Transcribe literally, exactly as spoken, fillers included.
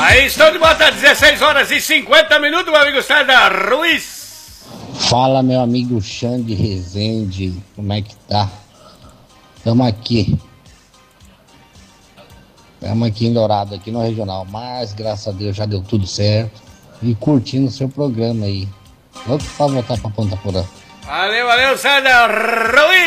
Aí estão de volta às dezesseis horas e cinquenta minutos, meu amigo César Ruiz. Fala, meu amigo Xande Rezende, como é que tá? Tamo aqui. Tamo aqui em Dourado, aqui no Regional, mas graças a Deus já deu tudo certo. E curtindo o seu programa aí. Louco pra voltar pra Ponta Porã. Valeu, valeu, César Ruiz.